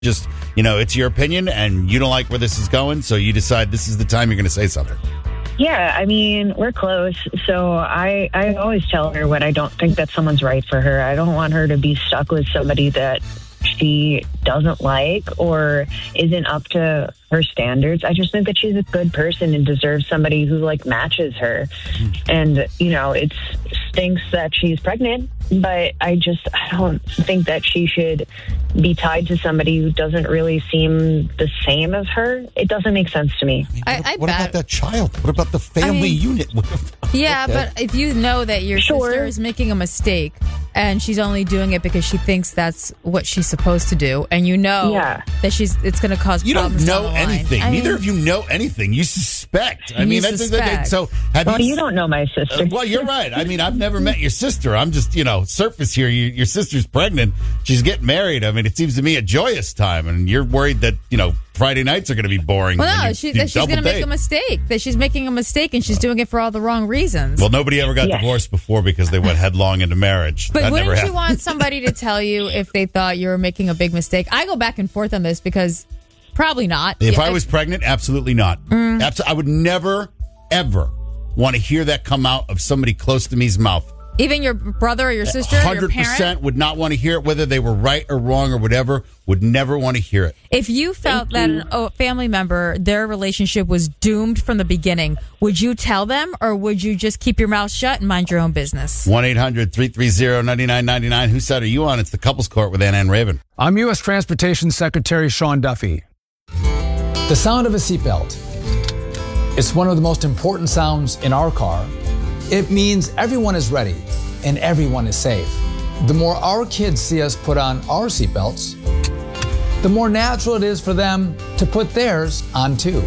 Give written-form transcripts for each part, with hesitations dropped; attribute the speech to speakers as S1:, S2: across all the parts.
S1: Just, it's your opinion and you don't like where this is going, so you decide this is the time you're going to say something.
S2: Yeah, I mean, we're close, so I always tell her when I don't think that someone's right for her. I don't want her to be stuck with somebody that she doesn't like or isn't up to her standards. I just think that she's a good person and deserves somebody who matches her. And, it stinks that she's pregnant, but I don't think that she should be tied to somebody who doesn't really seem the same as her. It doesn't make sense to me.
S1: What about that child? What about the family unit?
S3: Yeah, okay. But if you know that your sister is making a mistake and she's only doing it because she thinks that's what she's supposed to do, and that it's going to cause problems.
S1: You don't know anything. Neither of you know anything. You suspect. So
S2: you don't know my sister.
S1: Well, you're right. I mean, I've never met your sister. I'm just, surface here. Your sister's pregnant. She's getting married. I mean, it seems to me a joyous time, and you're worried that, Friday nights are going to be boring.
S3: Well, no, she's going to make a mistake. That she's making a mistake, and she's doing it for all the wrong reasons.
S1: Well, nobody ever got divorced before because they went headlong into marriage.
S3: But wouldn't you want somebody to tell you if they thought you were making a big mistake? I go back and forth on this because probably not.
S1: If I was pregnant, absolutely not. I would never, ever want to hear that come out of somebody close to me's mouth.
S3: Even your brother or your sister, 100% your parent?
S1: Would not want to hear it, whether they were right or wrong or whatever, would never want to hear it.
S3: If you felt that a family member, their relationship was doomed from the beginning, would you tell them, or would you just keep your mouth shut and mind your own business?
S1: 1-800-330-9999. Whose side are you on? It's the Couples Court with Ann Raven.
S4: I'm U.S. Transportation Secretary Sean Duffy. The sound of a seatbelt. It's one of the most important sounds in our car. It means everyone is ready and everyone is safe. The more our kids see us put on our seatbelts, the more natural it is for them to put theirs on too.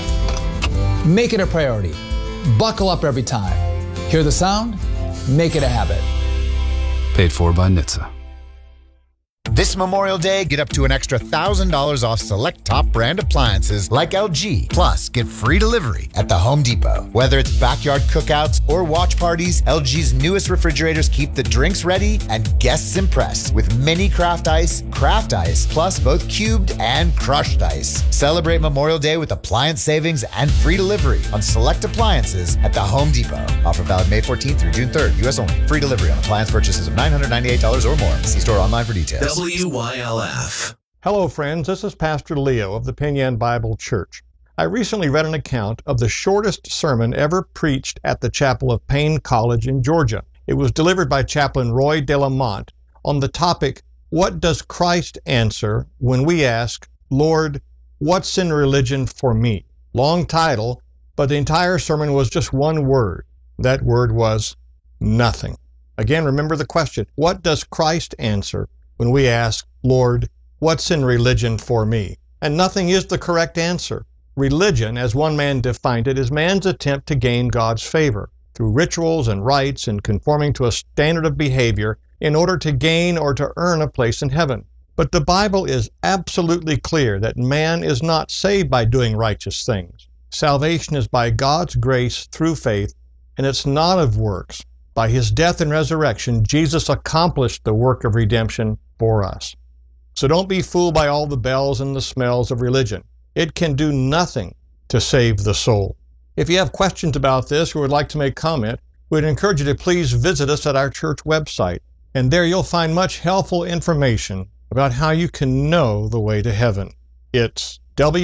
S4: Make it a priority. Buckle up every time. Hear the sound? Make it a habit.
S5: Paid for by NHTSA.
S6: This Memorial Day, get up to an extra $1,000 off select top brand appliances like LG. Plus, get free delivery at the Home Depot. Whether it's backyard cookouts or watch parties, LG's newest refrigerators keep the drinks ready and guests impressed with mini craft ice, plus both cubed and crushed ice. Celebrate Memorial Day with appliance savings and free delivery on select appliances at the Home Depot. Offer valid May 14th through June 3rd, U.S. only. Free delivery on appliance purchases of $998 or more. See store online for details.
S7: WYLF.
S8: Hello, friends. This is Pastor Leo of the Penyan Bible Church. I recently read an account of the shortest sermon ever preached at the chapel of Payne College in Georgia. It was delivered by Chaplain Roy De Lamont on the topic, What does Christ answer when we ask, Lord, what's in religion for me? Long title, but the entire sermon was just one word. That word was nothing. Again, remember the question, what does Christ answer when we ask, Lord, what's in religion for me? And nothing is the correct answer. Religion, as one man defined it, is man's attempt to gain God's favor through rituals and rites and conforming to a standard of behavior in order to gain or to earn a place in heaven. But the Bible is absolutely clear that man is not saved by doing righteous things. Salvation is by God's grace through faith, and it's not of works. By his death and resurrection, Jesus accomplished the work of redemption for us. So don't be fooled by all the bells and the smells of religion. It can do nothing to save the soul. If you have questions about this or would like to make comment, we'd encourage you to please visit us at our church website. And there you'll find much helpful information about how you can know the way to heaven. It's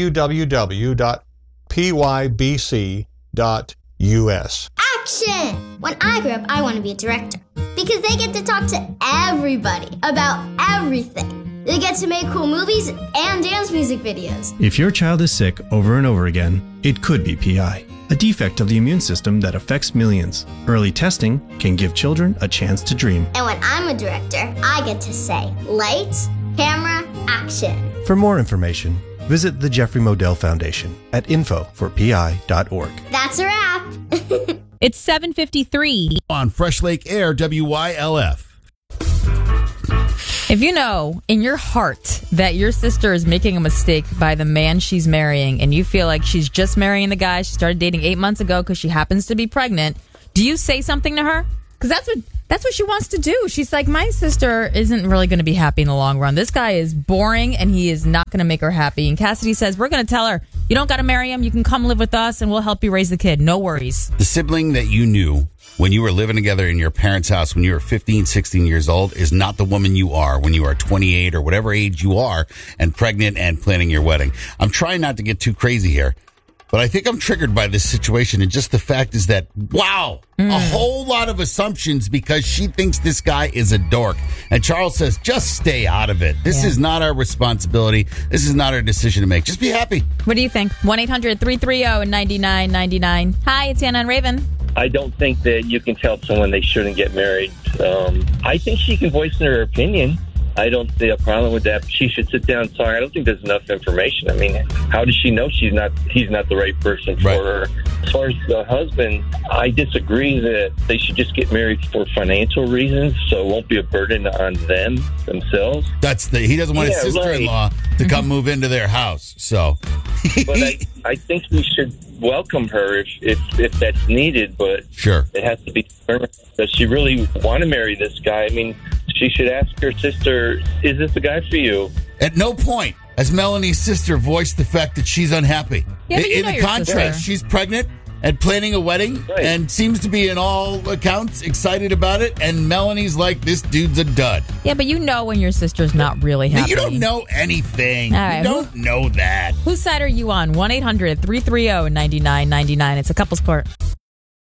S8: www.pybc.us.
S9: Action! When I grow up, I want to be a director because they get to talk to everybody about everything. They get to make cool movies and dance music videos.
S10: If your child is sick over and over again, it could be PI, a defect of the immune system that affects millions. Early testing can give children a chance to dream.
S9: And when I'm a director, I get to say, lights, camera, action.
S10: For more information, visit the Jeffrey Modell Foundation at info4pi.org.
S9: That's a wrap.
S11: It's 7:53
S1: on Fresh Lake Air, WYLF.
S3: If you know in your heart that your sister is making a mistake by the man she's marrying and you feel like she's just marrying the guy she started dating 8 months ago because she happens to be pregnant, do you say something to her? Because That's what she wants to do. She's like, my sister isn't really going to be happy in the long run. This guy is boring, and he is not going to make her happy. And Cassidy says, we're going to tell her, you don't got to marry him. You can come live with us, and we'll help you raise the kid. No worries.
S1: The sibling that you knew when you were living together in your parents' house when you were 15, 16 years old is not the woman you are when you are 28 or whatever age you are and pregnant and planning your wedding. I'm trying not to get too crazy here, but I think I'm triggered by this situation. And just the fact is that, wow, a whole lot of assumptions because she thinks this guy is a dork. And Charles says, just stay out of it. This is not our responsibility. This is not our decision to make. Just be happy.
S3: What do you think? 1-800-330-9999. Hi, it's Anna and Raven.
S7: I don't think that you can tell someone they shouldn't get married. I think she can voice her opinion. I don't see a problem with that. She should sit down and talk. I don't think there's enough information. I mean, how does she know he's not the right person for her? As far as the husband, I disagree that they should just get married for financial reasons, so it won't be a burden on them themselves.
S1: He doesn't want his sister-in-law to come move into their house. So,
S7: but I think we should welcome her if that's needed. But
S1: sure,
S7: it has to be determined. Does she really want to marry this guy? I mean, she should ask her sister, is this the guy for you?
S1: At no point has Melanie's sister voiced the fact that she's unhappy.
S3: Yeah,
S1: in the contrast, she's pregnant and planning a wedding and seems to be, in all accounts, excited about it. And Melanie's like, this dude's a dud.
S3: Yeah, but you know when your sister's not really happy.
S1: You don't know anything.
S3: All right,
S1: you don't know that.
S3: Whose side are you on? 1-800-330-9999. It's a couple's court.